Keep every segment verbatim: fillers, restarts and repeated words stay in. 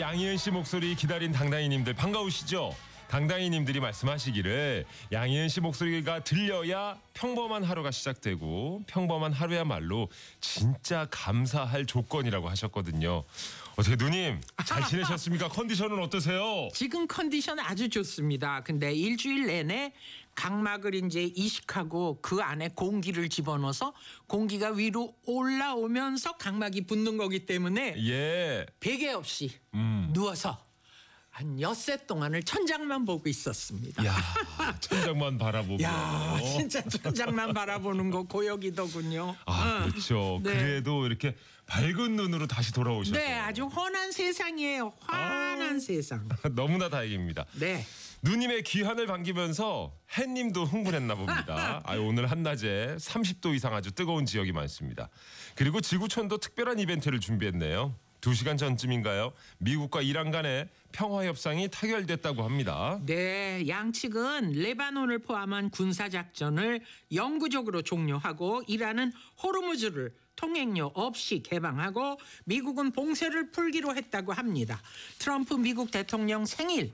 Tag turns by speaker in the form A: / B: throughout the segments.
A: 양희은 씨 목소리 기다린 당당이님들 반가우시죠? 당당이님들이 말씀하시기를 양희은 씨 목소리가 들려야 평범한 하루가 시작되고 평범한 하루야말로 진짜 감사할 조건이라고 하셨거든요. 어떻게 누님 잘 지내셨습니까? 컨디션은 어떠세요?
B: 지금 컨디션 아주 좋습니다. 근데 일주일 내내 각막을 이제 이식하고 그 안에 공기를 집어넣어서 공기가 위로 올라오면서 각막이 붙는 거기 때문에
A: 예.
B: 베개 없이
A: 음.
B: 누워서 한 엿새 동안을 천장만 보고 있었습니다.
A: 야, 천장만 바라보고.
B: 야, 진짜 천장만 바라보는 거 고역이더군요.
A: 아,
B: 어.
A: 그렇죠.
B: 네.
A: 그래도 이렇게 밝은 눈으로 다시 돌아오셔서.
B: 네, 아주 환한 세상이에요. 환한
A: 아.
B: 세상.
A: 너무나 다행입니다.
B: 네.
A: 누님의 귀환을 반기면서 햇님도 흥분했나 봅니다. 아, 오늘 한낮에 삼십 도 이상 아주 뜨거운 지역이 많습니다. 그리고 지구촌도 특별한 이벤트를 준비했네요. 두 시간 전쯤인가요? 미국과 이란 간의 평화협상이 타결됐다고 합니다.
B: 네, 양측은 레바논을 포함한 군사작전을 영구적으로 종료하고 이란은 호르무즈를 통행료 없이 개방하고 미국은 봉쇄를 풀기로 했다고 합니다. 트럼프 미국 대통령 생일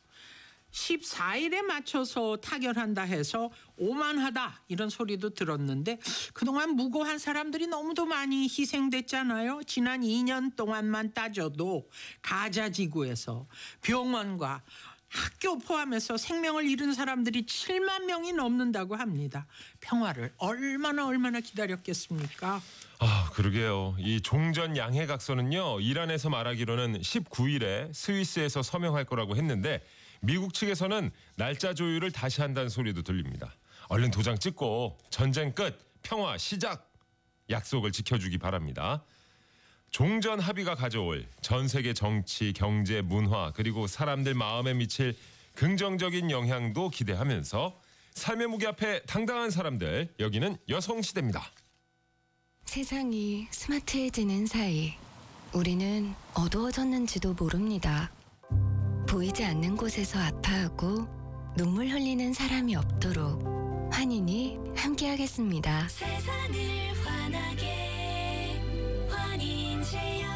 B: 십사 일에 맞춰서 타결한다 해서 오만하다 이런 소리도 들었는데 그동안 무고한 사람들이 너무도 많이 희생됐잖아요. 지난 이 년 동안만 따져도 가자 지구에서 병원과 학교 포함해서 생명을 잃은 사람들이 칠만 명이 넘는다고 합니다. 평화를 얼마나 얼마나 기다렸겠습니까?
A: 아, 그러게요. 이 종전 양해각서는요. 이란에서 말하기로는 십구 일에 스위스에서 서명할 거라고 했는데 미국 측에서는 날짜 조율을 다시 한다는 소리도 들립니다. 얼른 도장 찍고 전쟁 끝, 평화 시작 약속을 지켜주기 바랍니다. 종전 합의가 가져올 전 세계 정치, 경제, 문화 그리고 사람들 마음에 미칠 긍정적인 영향도 기대하면서 삶의 무게 앞에 당당한 사람들, 여기는 여성시대입니다.
C: 세상이 스마트해지는 사이 우리는 어두워졌는지도 모릅니다. 보이지 않는 곳에서 아파하고 눈물 흘리는 사람이 없도록 환인이 함께하겠습니다.
D: 세상을 환하게 환인제약.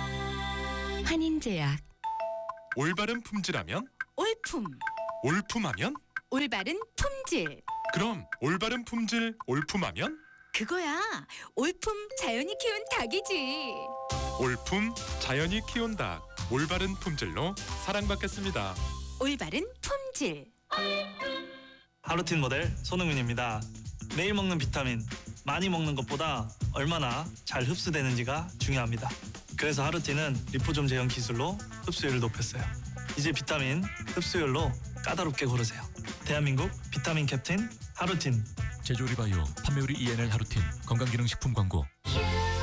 C: 환인제약.
E: 올바른 품질하면
D: 올품.
E: 올품하면
D: 올바른 품질.
E: 그럼 올바른 품질 올품하면
D: 그거야. 올품 자연이 키운 닭이지.
E: 올품 자연이 키운 닭 올바른 품질로 사랑받겠습니다.
D: 올바른 품질.
F: 하루틴 모델 손흥민입니다. 매일 먹는 비타민 많이 먹는 것보다 얼마나 잘 흡수되는지가 중요합니다. 그래서 하루틴은 리포좀 제형 기술로 흡수율을 높였어요. 이제 비타민 흡수율로 까다롭게 고르세요. 대한민국 비타민 캡틴 하루틴.
G: 제조리바이오 판매우리 이엔엘 하루틴 건강기능식품 광고.